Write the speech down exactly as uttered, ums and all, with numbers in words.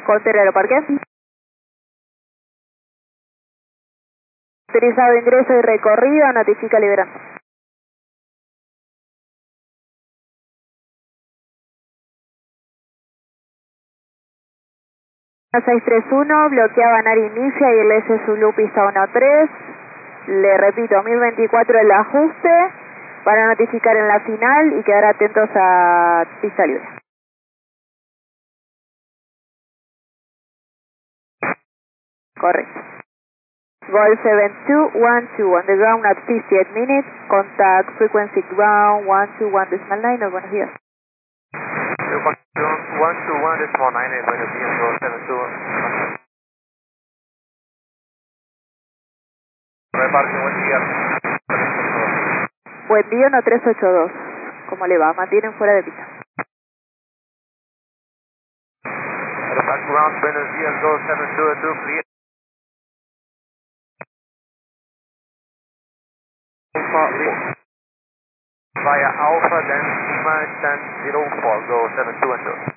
Conter Aeroparque. Utilizado ingreso y recorrido, notifica liberando. seis tres uno, bloqueaba Nari inicia y el S Zulu pista uno tres. Le repito, mil veinticuatro el ajuste para notificar en la final y quedar atentos a pista libre. Correcto. Golf seven two one two on the ground at fifty-eight minutes. Contact frequency ground one two one decimal nine. Buenos días. one two one decimal nine, buenos días, Golf seven two. Reparque, buen día. Buen día, uno tres ocho dos. ¿Cómo le va? Mantienen fuera de pista. Reparque ground, buenos días, Golf seven two two, clear. Via Alpha, then Lima, stand zero four, Golf seven two two.